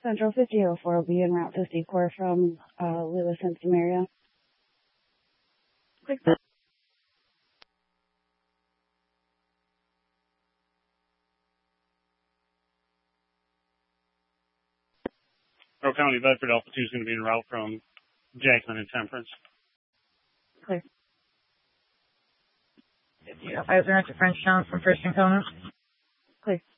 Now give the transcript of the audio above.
Central 5004 will be en route to Secor from Lewis and Samaria. Click that. Earl County, Bedford Alpha 2 is going to be en route from Jackson and Temperance. Clear. 5005 to Frenchtown from First and Kona. Clear.